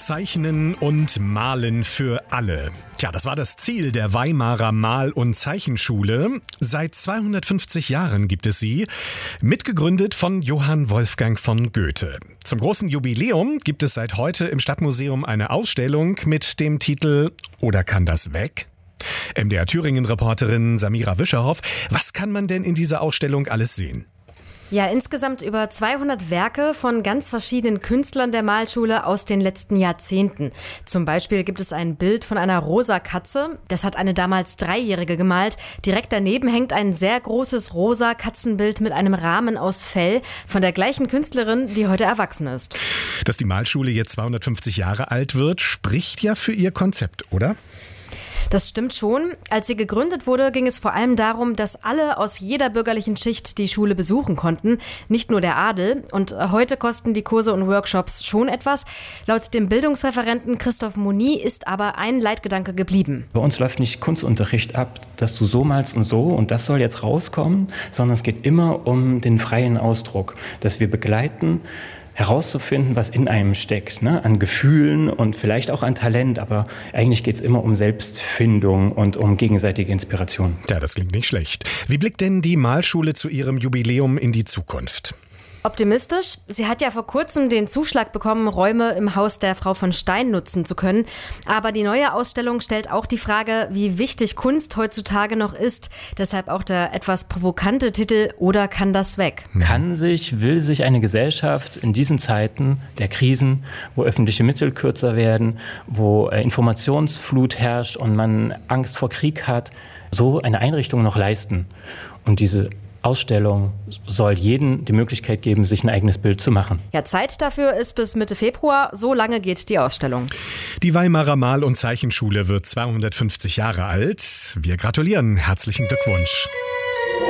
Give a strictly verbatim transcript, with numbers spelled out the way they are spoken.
Zeichnen und Malen für alle. Tja, das war das Ziel der Weimarer Mal- und Zeichenschule. Seit zweihundertfünfzig Jahren gibt es sie, mitgegründet von Johann Wolfgang von Goethe. Zum großen Jubiläum gibt es seit heute im Stadtmuseum eine Ausstellung mit dem Titel »Oder kann das weg?« M D R Thüringen-Reporterin Samira Wischerhoff. Was kann man denn in dieser Ausstellung alles sehen? Ja, insgesamt über zweihundert Werke von ganz verschiedenen Künstlern der Malschule aus den letzten Jahrzehnten. Zum Beispiel gibt es ein Bild von einer rosa Katze. Das hat eine damals Dreijährige gemalt. Direkt daneben hängt ein sehr großes rosa Katzenbild mit einem Rahmen aus Fell von der gleichen Künstlerin, die heute erwachsen ist. Dass die Malschule jetzt zweihundertfünfzig Jahre alt wird, spricht ja für ihr Konzept, oder? Das stimmt schon. Als sie gegründet wurde, ging es vor allem darum, dass alle aus jeder bürgerlichen Schicht die Schule besuchen konnten, nicht nur der Adel. Und heute kosten die Kurse und Workshops schon etwas. Laut dem Bildungsreferenten Christoph Moni ist aber ein Leitgedanke geblieben. Bei uns läuft nicht Kunstunterricht ab, dass du so malst und so und das soll jetzt rauskommen, sondern es geht immer um den freien Ausdruck, dass wir begleiten, herauszufinden, was in einem steckt, ne? An Gefühlen und vielleicht auch an Talent, aber eigentlich geht es immer um Selbstfindung und um gegenseitige Inspiration. Ja, das klingt nicht schlecht. Wie blickt denn die Malschule zu ihrem Jubiläum in die Zukunft? Optimistisch. Sie hat ja vor kurzem den Zuschlag bekommen, Räume im Haus der Frau von Stein nutzen zu können. Aber die neue Ausstellung stellt auch die Frage, wie wichtig Kunst heutzutage noch ist. Deshalb auch der etwas provokante Titel »Oder kann das weg?« Kann sich, will sich eine Gesellschaft in diesen Zeiten der Krisen, wo öffentliche Mittel kürzer werden, wo Informationsflut herrscht und man Angst vor Krieg hat, so eine Einrichtung noch leisten? Und diese Ausstellung soll jedem die Möglichkeit geben, sich ein eigenes Bild zu machen. Ja, Zeit dafür ist bis Mitte Februar. So lange geht die Ausstellung. Die Weimarer Mal- und Zeichenschule wird zweihundertfünfzig Jahre alt. Wir gratulieren. Herzlichen Glückwunsch.